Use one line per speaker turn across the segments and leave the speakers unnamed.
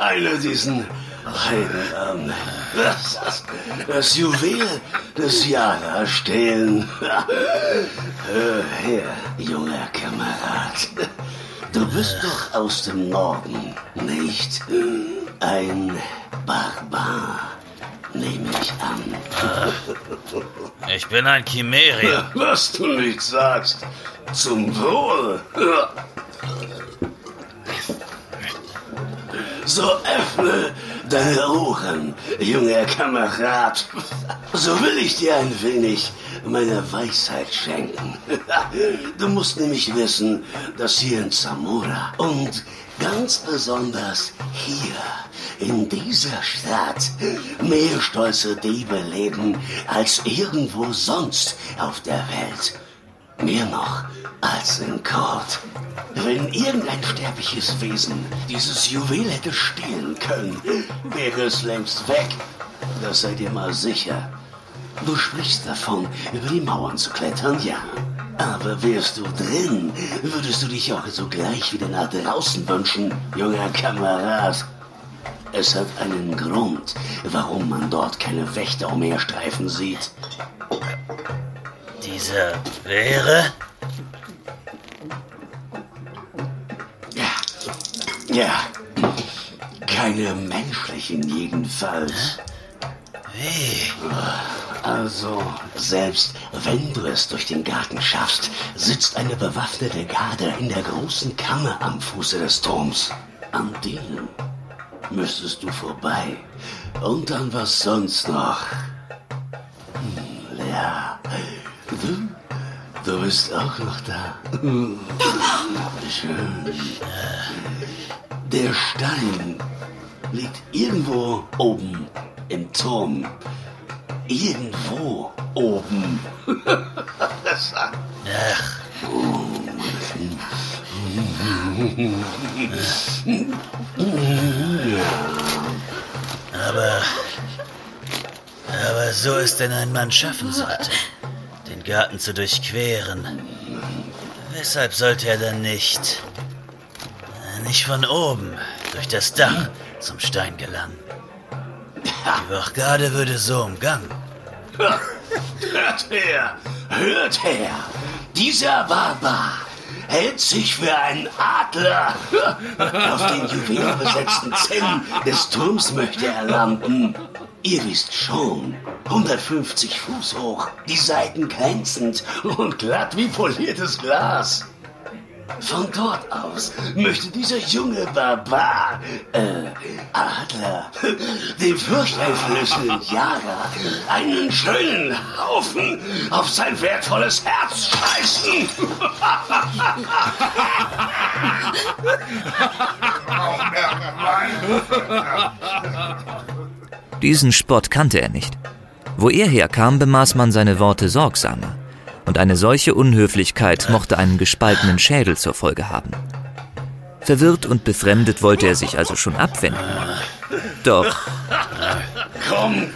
Eile diesen Heiden an. Das Juwel des Jahres stehlen. Hör her, junger Kamerad. Du bist doch aus dem Norden, nicht? Ein Barbar, nehme ich an.
Ich bin ein Chimerier.
Was du nicht sagst. Zum Wohl. So öffne deine Ohren, junger Kamerad. So will ich dir ein wenig meiner Weisheit schenken. Du musst nämlich wissen, dass hier in Zamora und ganz besonders hier in dieser Stadt mehr stolze Diebe leben als irgendwo sonst auf der Welt. Mehr noch als in Kord. Wenn irgendein sterbliches Wesen dieses Juwel hätte stehlen können, wäre es längst weg. Das sei dir mal sicher. Du sprichst davon, über die Mauern zu klettern, ja. Aber wärst du drin, würdest du dich auch sogleich wieder nach draußen wünschen, junger Kamerad. Es hat einen Grund, warum man dort keine Wächter umherstreifen sieht.
Dieser wäre?
Ja, keine menschlichen jedenfalls.
Wie?
Also, selbst wenn du es durch den Garten schaffst, sitzt eine bewaffnete Garde in der großen Kammer am Fuße des Turms. An denen müsstest du vorbei. Und dann was sonst noch? Ja, du bist auch noch da. Schön. Der Stein liegt irgendwo oben im Turm. Irgendwo oben.
Ach. Aber so es denn ein Mann schaffen sollte, den Garten zu durchqueren, weshalb sollte er dann nicht von oben durch das Dach zum Stein gelangen? Die Blockade würde so umgangen.
Hört her! Dieser Barbar hält sich für einen Adler. Auf den juwelenbesetzten Zellen des Turms möchte er landen. Ihr wisst schon, 150 Fuß hoch, die Seiten glänzend und glatt wie poliertes Glas. Von dort aus möchte dieser junge Barbar, Adler, dem furchteinflößenden Jager einen schönen Haufen auf sein wertvolles Herz scheißen.
Diesen Spott kannte er nicht. Wo er herkam, bemaß man seine Worte sorgsamer. Und eine solche Unhöflichkeit mochte einen gespaltenen Schädel zur Folge haben. Verwirrt und befremdet wollte er sich also schon abwenden. Doch...
Komm!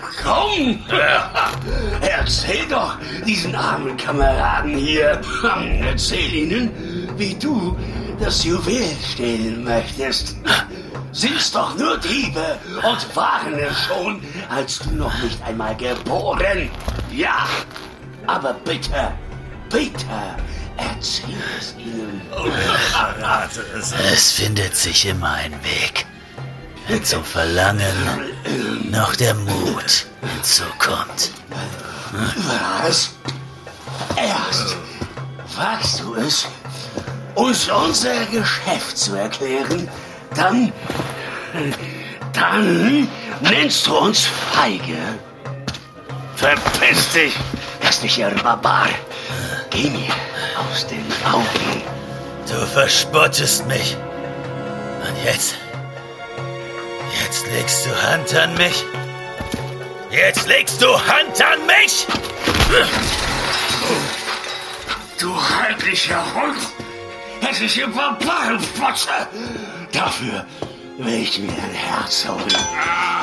Erzähl doch diesen armen Kameraden hier. Erzähl ihnen, wie du das Juwel stehlen möchtest. Sind's doch nur Diebe und waren es schon, als du noch nicht einmal geboren. Ja! Aber bitte, erzähl es ihnen.
Verrate es. Es findet sich immer ein Weg. Wenn zum Verlangen noch der Mut hinzukommt.
Was? Erst wagst du es, uns unser Geschäft zu erklären, dann nennst du uns feige. Verpiss dich! Hässlicher Barbar, geh mir aus den Augen.
Du verspottest mich. Und jetzt legst du Hand an mich? Jetzt legst du Hand an mich?
Du heimlicher Hund! Hässliche Barbarenfotze! Dafür will ich mir dein Herz holen.